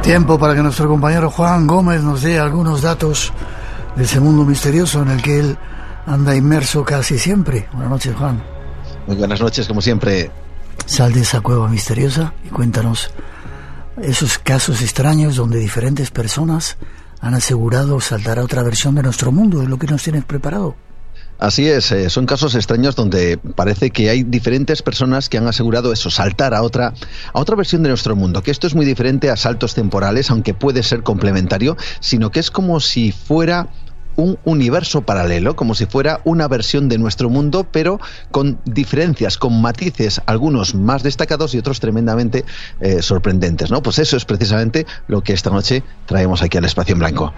Tiempo para que nuestro compañero Juan Gómez nos dé algunos datos de ese mundo misterioso en el que él anda inmerso casi siempre. Buenas noches, Juan. Muy buenas noches, como siempre. Sal de esa cueva misteriosa y cuéntanos esos casos extraños donde diferentes personas han asegurado saltar a otra versión de nuestro mundo. Es lo que nos tienes preparado. Así es, son casos extraños donde parece que hay diferentes personas que han asegurado eso, saltar a otra versión de nuestro mundo, que esto es muy diferente a saltos temporales, aunque puede ser complementario, sino que es como si fuera un universo paralelo, como si fuera una versión de nuestro mundo, pero con diferencias, con matices, algunos más destacados y otros tremendamente sorprendentes, ¿no? Pues eso es precisamente lo que esta noche traemos aquí al Espacio en Blanco.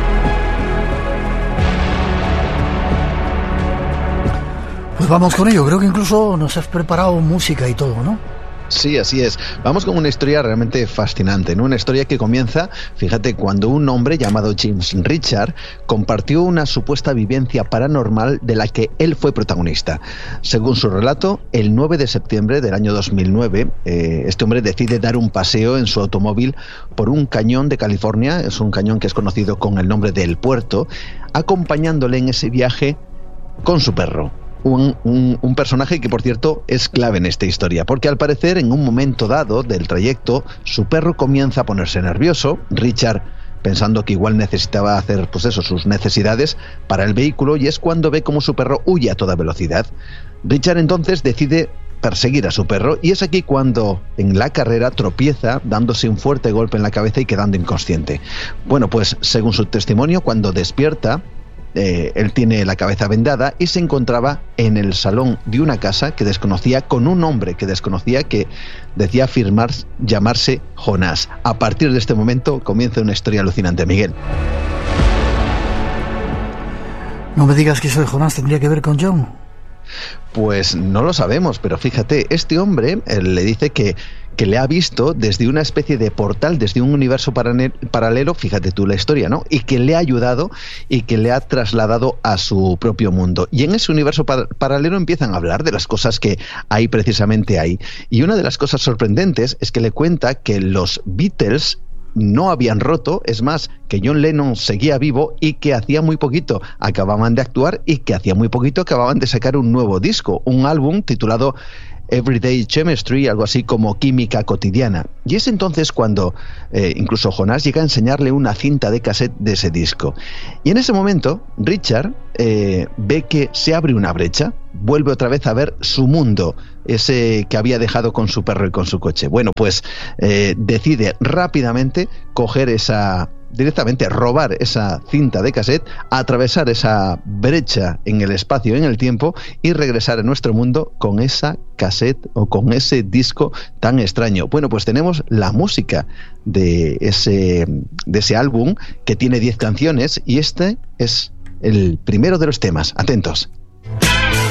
Pues vamos con ello, creo que incluso nos has preparado música y todo, ¿no? Sí, así es. Vamos con una historia realmente fascinante, ¿no? Una historia que comienza, fíjate, cuando un hombre llamado James Richard compartió una supuesta vivencia paranormal de la que él fue protagonista. Según su relato, el 9 de septiembre del año 2009, este hombre decide dar un paseo en su automóvil por un cañón de California, es un cañón que es conocido con el nombre de El Puerto, acompañándole en ese viaje con su perro. Un personaje que, por cierto, es clave en esta historia, porque al parecer en un momento dado del trayecto su perro comienza a ponerse nervioso. Richard, pensando que igual necesitaba hacer pues eso, sus necesidades, para el vehículo, y es cuando ve cómo su perro huye a toda velocidad. Richard entonces decide perseguir a su perro, y es aquí cuando en la carrera tropieza, dándose un fuerte golpe en la cabeza y quedando inconsciente. Bueno, pues según su testimonio, cuando despierta, él tiene la cabeza vendada y se encontraba en el salón de una casa que desconocía, con un hombre que desconocía, que decía afirmar llamarse Jonás. A partir de este momento comienza una historia alucinante, Miguel. No me digas que eso de Jonás tendría que ver con John. Pues no lo sabemos, pero fíjate, este hombre le dice que le ha visto desde una especie de portal, desde un universo paralelo, fíjate tú la historia, ¿no? Y que le ha ayudado y que le ha trasladado a su propio mundo. Y en ese universo paralelo empiezan a hablar de las cosas que hay precisamente ahí. Y una de las cosas sorprendentes es que le cuenta que los Beatles no habían roto, es más, que John Lennon seguía vivo y que hacía muy poquito acababan de actuar y que hacía muy poquito acababan de sacar un nuevo disco, un álbum titulado Everyday Chemistry, algo así como Química Cotidiana. Y es entonces cuando incluso Jonás llega a enseñarle una cinta de cassette de ese disco. Y en ese momento Richard ve que se abre una brecha, vuelve otra vez a ver su mundo, ese que había dejado con su perro y con su coche. Bueno, pues decide rápidamente directamente robar esa cinta de cassette, atravesar esa brecha en el espacio, en el tiempo, y regresar a nuestro mundo con esa cassette o con ese disco tan extraño. Bueno, pues tenemos la música de ese álbum, que tiene 10 canciones, y este es el primero de los temas. Atentos.